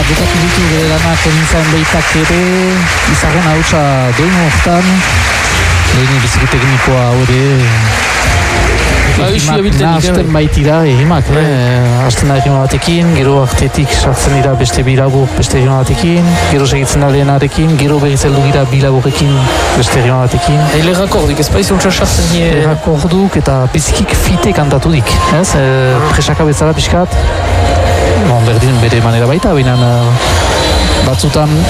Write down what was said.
bukatu ditu bere lanak nintzen behitak ere, izagun hautsa doinu hortan, leheni biziki teknikoa hori, hasten baitira egimak, hasten da egima batekin, gero artetik sartzen dira beste bilabur beste egima batekin, gero segitzen da lehenarekin, gero behitzeldu gira bilaburekin beste egima batekin. Lerrakordik, ez baiz ultra sartzen die? Lerrakorduk eta bizikik fite kantatudik, ez? Presaka betzara pixkat, berdin bere manera baita, baina batzutan